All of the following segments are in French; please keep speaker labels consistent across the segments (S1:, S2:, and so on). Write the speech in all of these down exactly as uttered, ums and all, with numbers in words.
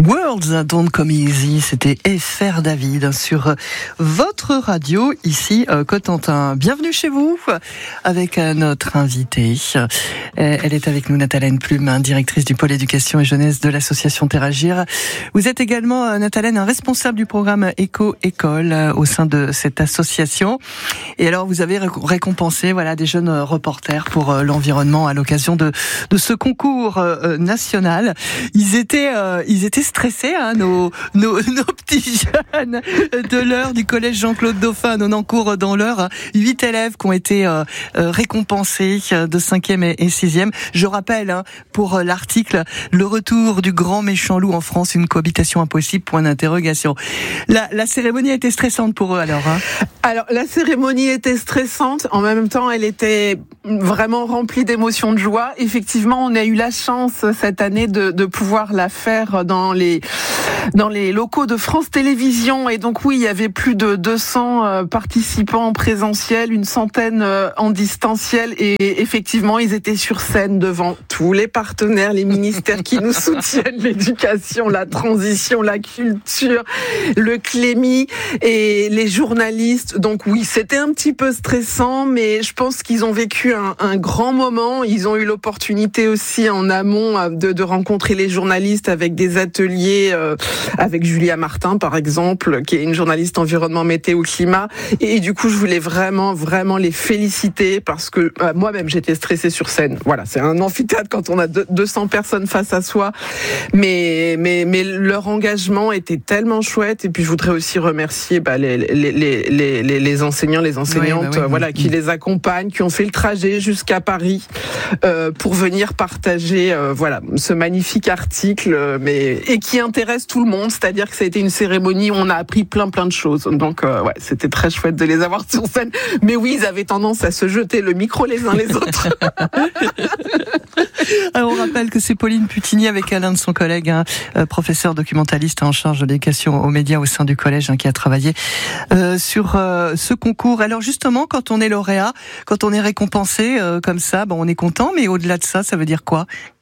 S1: Worlds Don't Come Easy, c'était F R David sur votre radio ici Cotentin. Bienvenue chez vous avec notre invitée. Elle est avec nous, Nathalène Plume, directrice du pôle éducation et jeunesse de l'association Terragir. Vous êtes également, Nathalène, un responsable du programme Éco-École au sein de cette association. Et alors, vous avez récompensé voilà des jeunes reporters pour l'environnement à l'occasion de de ce concours national. Ils étaient euh, ils étaient stressés, hein, nos, nos, nos petits jeunes de l'heure du collège Jean-Claude Dauphin, Nonancourt dans l'heure. Huit élèves qui ont été euh, récompensés de cinquième et sixième. Je rappelle, hein, pour l'article, le retour du grand méchant loup en France, une cohabitation impossible, point d'interrogation. La, la cérémonie a été stressante pour eux alors, hein.
S2: Alors, la cérémonie était stressante. En même temps, elle était vraiment remplie d'émotions, de joie. Effectivement, on a eu la chance cette année de, de pouvoir la faire dans les dans les locaux de France Télévisions. Et donc oui, il y avait plus de deux cents participants en présentiel, une centaine en distanciel. Et effectivement, ils étaient sur scène devant tous les partenaires, les ministères qui nous soutiennent, l'éducation, la transition, la culture, le Clémy et les journalistes. Donc oui, c'était un petit peu stressant, mais je pense qu'ils ont vécu un, un grand moment. Ils ont eu l'opportunité aussi en amont de, de rencontrer les journalistes avec des ateliers euh, avec Julia Martin, par exemple, qui est une journaliste environnement, météo, climat. Et, et du coup, je voulais vraiment, vraiment les féliciter parce que euh, moi-même, j'étais stressée sur scène. Voilà, c'est un amphithéâtre quand on a deux cents personnes face à soi. Mais, mais, mais leur engagement était tellement chouette. Et puis, je voudrais aussi remercier bah, les, les, les, les, les, les enseignants, les enseignantes, oui, bah oui, euh, voilà, oui. qui les accompagnent, qui ont fait le trajet jusqu'à Paris euh, pour venir partager, euh, voilà, ce magnifique article, euh, mais et qui intéresse tout le monde. C'est-à-dire que ça a été une cérémonie où on a appris plein, plein de choses. Donc, euh, ouais, c'était très chouette de les avoir sur scène. Mais oui, ils avaient tendance à se jeter le micro les uns les autres.
S1: Alors, on rappelle que c'est Pauline Putigny avec l'un de son collègue, hein, euh, professeur documentaliste en charge de l'éducation aux médias au sein du collège, hein, qui a travaillé euh, sur euh, ce concours. Alors justement, quand on est lauréat, quand on est récompensé euh, comme ça, bon, on est content, mais au-delà de ça, ça veut dire quoi ?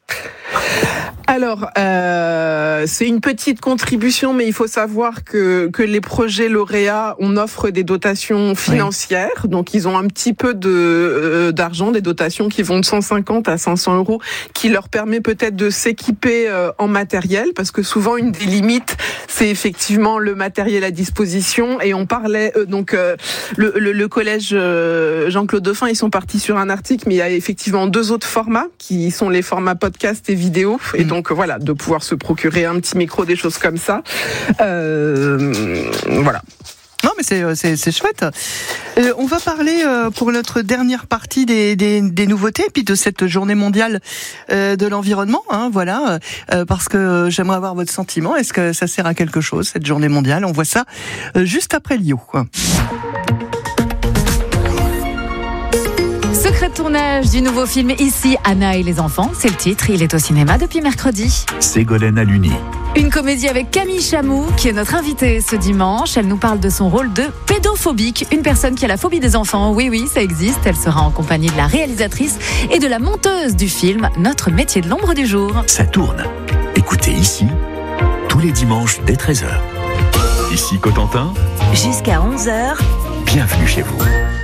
S2: Alors, euh, c'est une petite contribution, mais il faut savoir que que les projets lauréats, on offre des dotations financières, oui. Donc ils ont un petit peu de euh, d'argent, des dotations qui vont de cent cinquante à cinq cents euros, qui leur permet peut-être de s'équiper euh, en matériel, parce que souvent une des limites, c'est effectivement le matériel à disposition. Et on parlait euh, donc euh, le, le, le collège euh, Jean-Claude Dauphin, ils sont partis sur un article, mais il y a effectivement deux autres formats qui sont les formats podcast et vidéo, et donc Donc voilà, de pouvoir se procurer un petit micro, des choses comme ça. Euh, voilà.
S1: Non, mais c'est c'est, c'est chouette. Euh, on va parler euh, pour notre dernière partie des, des, des nouveautés, et puis de cette journée mondiale euh, de l'environnement. Hein, voilà, euh, parce que j'aimerais avoir votre sentiment. Est-ce que ça sert à quelque chose, cette journée mondiale ? On voit ça euh, juste après Lio, quoi.
S3: Secret de tournage du nouveau film Ici, Anna et les enfants, c'est le titre, il est au cinéma depuis mercredi.
S4: Ségolène Aluni.
S3: Une comédie avec Camille Chamou, qui est notre invitée ce dimanche. Elle nous parle de son rôle de pédophobique, une personne qui a la phobie des enfants. Oui, oui, ça existe. Elle sera en compagnie de la réalisatrice et de la monteuse du film Notre métier de l'ombre du jour.
S4: Ça tourne. Écoutez Ici, tous les dimanches dès treize heures. Ici Cotentin.
S5: Jusqu'à onze heures.
S4: Bienvenue chez vous.